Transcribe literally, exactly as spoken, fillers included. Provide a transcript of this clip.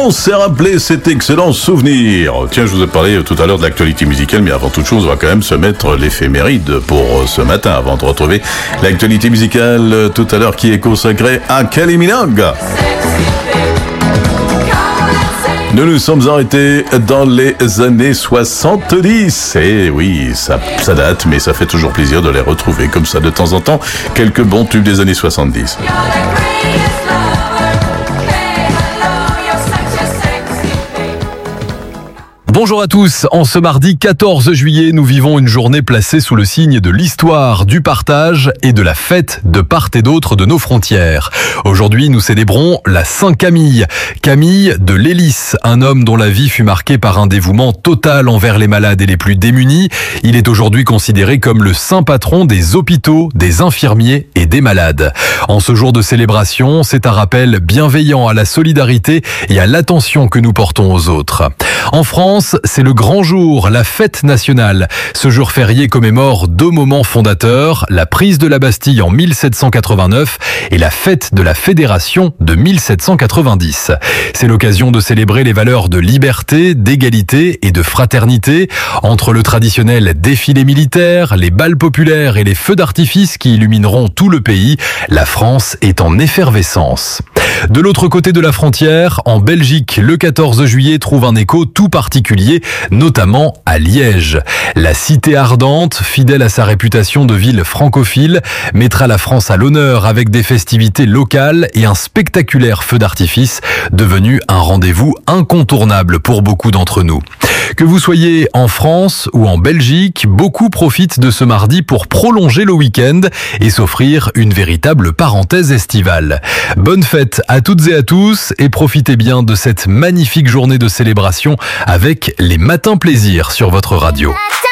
on s'est rappelé cet excellent souvenir. Tiens, je vous ai parlé tout à l'heure de l'actualité musicale, mais avant toute chose, on va quand même se mettre l'éphéméride pour ce matin, avant de retrouver l'actualité musicale tout à l'heure qui est consacrée à Kylie Minogue. Nous nous sommes arrêtés dans les années soixante-dix. Et oui, ça, ça date, mais ça fait toujours plaisir de les retrouver comme ça de temps en temps. Quelques bons tubes des années soixante-dix. Bonjour à tous, en ce mardi quatorze juillet, nous vivons une journée placée sous le signe de l'histoire, du partage et de la fête de part et d'autre de nos frontières. Aujourd'hui, nous célébrons la Saint-Camille, Camille de Lélis, un homme dont la vie fut marquée par un dévouement total envers les malades et les plus démunis. Il est aujourd'hui considéré comme le saint patron des hôpitaux, des infirmiers et des malades. En ce jour de célébration, c'est un rappel bienveillant à la solidarité et à l'attention que nous portons aux autres. En France, c'est le grand jour, la fête nationale. Ce jour férié commémore deux moments fondateurs, la prise de la Bastille en mille sept cent quatre-vingt-neuf et la fête de la Fédération de mille sept cent quatre-vingt-dix. C'est l'occasion de célébrer les valeurs de liberté, d'égalité et de fraternité. Entre le traditionnel défilé militaire, les bals populaires et les feux d'artifice qui illumineront tout le pays, la France est en effervescence. De l'autre côté de la frontière, en Belgique, le quatorze juillet trouve un écho tout particulier, notamment à Liège. La cité ardente, fidèle à sa réputation de ville francophile, mettra la France à l'honneur avec des festivités locales et un spectaculaire feu d'artifice, devenu un rendez-vous incontournable pour beaucoup d'entre nous. Que vous soyez en France ou en Belgique, beaucoup profitent de ce mardi pour prolonger le week-end et s'offrir une véritable parenthèse estivale. Bonne fête à toutes et à tous et profitez bien de cette magnifique journée de célébration avec les Matins Plaisir sur votre radio.